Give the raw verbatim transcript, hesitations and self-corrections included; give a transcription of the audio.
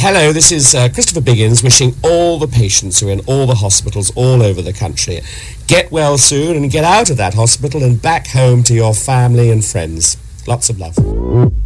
Hello, this is uh, Christopher Biggins wishing all the patients who are in all the hospitals all over the country get well soon and get out of that hospital and back home to your family and friends. Lots of love.